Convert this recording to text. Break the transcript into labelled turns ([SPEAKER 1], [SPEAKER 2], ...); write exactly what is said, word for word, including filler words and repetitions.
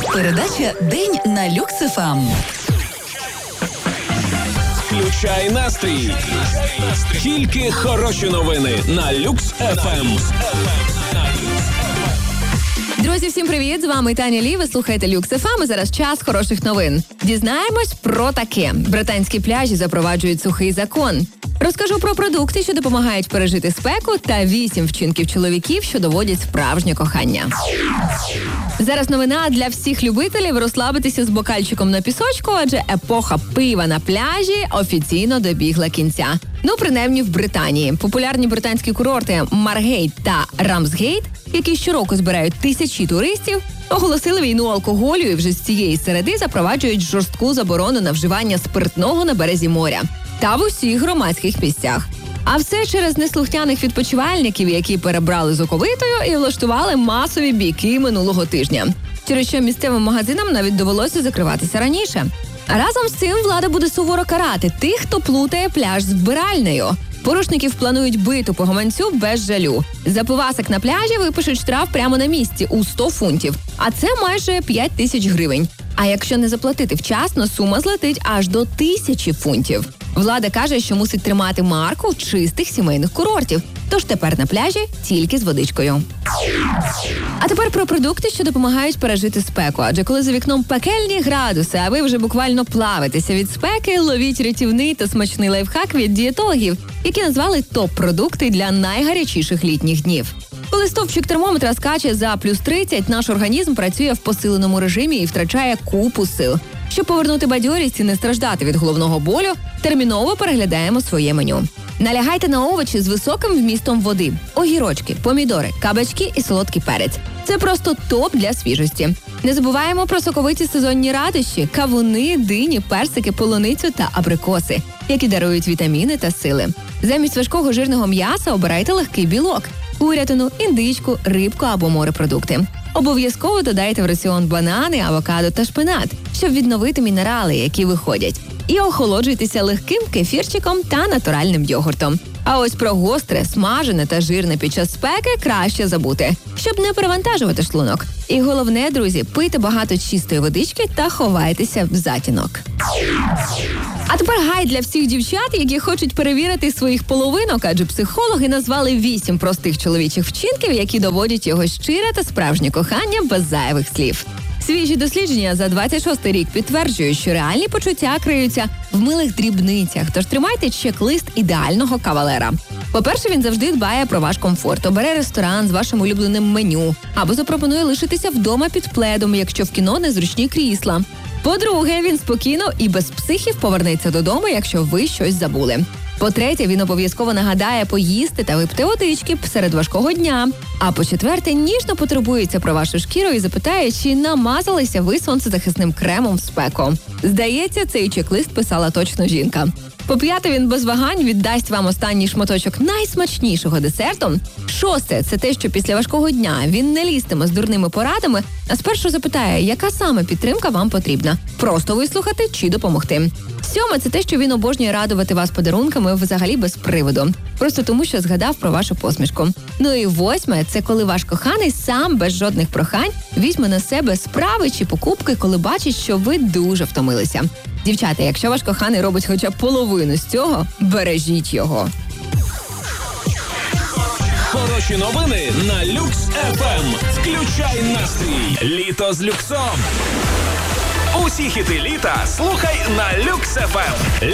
[SPEAKER 1] Передача «День на Люкс еф ем».
[SPEAKER 2] Включай настрій. Тільки хороші новини на Люкс еф ем.
[SPEAKER 3] Друзі, всім привіт! З вами Таня Лі, ви слухаєте Люкс еф ем, і зараз час хороших новин. Дізнаємось про таке. Британські пляжі запроваджують сухий закон. Розкажу про продукти, що допомагають пережити спеку, та вісім вчинків чоловіків, що доводять справжнє кохання. Зараз новина для всіх любителів розслабитися з бокальчиком на пісочку, адже епоха пива на пляжі офіційно добігла кінця. Ну, принаймні в Британії. Популярні британські курорти Маргейт та Рамсгейт, які щороку збирають тисячі туристів, оголосили війну алкоголю і вже з цієї середи запроваджують жорстку заборону на вживання спиртного на березі моря та в усіх громадських місцях. А все через неслухняних відпочивальників, які перебрали з оковитою і влаштували масові бійки минулого тижня. Через що місцевим магазинам навіть довелося закриватися раніше. А разом з цим влада буде суворо карати тих, хто плутає пляж з вбиральнею. Порушників планують бити по гаманцю без жалю. За пивасик на пляжі випишуть штраф прямо на місці у сто фунтів. А це майже п'ять тисяч гривень. А якщо не заплатити вчасно, сума злетить аж до тисячі фунтів. Влада каже, що мусить тримати марку чистих сімейних курортів. Тож тепер на пляжі тільки з водичкою. А тепер про продукти, що допомагають пережити спеку. Адже коли за вікном пекельні градуси, а ви вже буквально плавитеся від спеки, ловіть рятівний та смачний лайфхак від дієтологів, які назвали топ-продукти для найгарячіших літніх днів. Коли стовпчик термометра скаче за плюс тридцять, наш організм працює в посиленому режимі і втрачає купу сил. Щоб повернути бадьорість і не страждати від головного болю, терміново переглядаємо своє меню. Налягайте на овочі з високим вмістом води, огірочки, помідори, кабачки і солодкий перець. Це просто топ для свіжості. Не забуваємо про соковиті сезонні радощі – кавуни, дині, персики, полуницю та абрикоси, які дарують вітаміни та сили. Замість важкого жирного м'яса обирайте легкий білок – курятину, індичку, рибку або морепродукти. Обов'язково додайте в раціон банани, авокадо та шпинат, щоб відновити мінерали, які виходять. І охолоджуйтеся легким кефірчиком та натуральним йогуртом. А ось про гостре, смажене та жирне під час спеки краще забути, щоб не перевантажувати шлунок. І головне, друзі, пийте багато чистої водички та ховайтеся в затінок. А тепер гайд для всіх дівчат, які хочуть перевірити своїх половинок, адже психологи назвали вісім простих чоловічих вчинків, які доводять його щире та справжнє кохання без зайвих слів. Свіжі дослідження за двадцять шостий рік підтверджують, що реальні почуття криються в милих дрібницях, тож тримайте чек-лист ідеального кавалера. По-перше, він завжди дбає про ваш комфорт, обере ресторан з вашим улюбленим меню, або запропонує лишитися вдома під пледом, якщо в кіно незручні крісла. По-друге, він спокійно і без психів повернеться додому, якщо ви щось забули. По-третє, він обов'язково нагадає поїсти та випити водички серед важкого дня. А по-четверте, ніжно потурбується про вашу шкіру і запитає, чи намазалися ви сонцезахисним кремом в спеку. Здається, цей чек-лист писала точно жінка. По-п'яте, він без вагань віддасть вам останній шматочок найсмачнішого десерту. Шосте – це те, що після важкого дня він не лізтиме з дурними порадами, а спершу запитає, яка саме підтримка вам потрібна – просто вислухати чи допомогти. Сьоме – це те, що він обожнює радувати вас подарунками взагалі без приводу. Просто тому, що згадав про вашу посмішку. Ну і восьме – це коли ваш коханий сам без жодних прохань візьме на себе справи чи покупки, коли бачить, що ви дуже втомилися. Дівчата, якщо ваш коханий робить хоча б половину з цього, бережіть його.
[SPEAKER 2] Хороші новини на Люкс еф ем. Включай настрій. Літо з люксом. Усі хіти літа слухай на Люкс еф ем.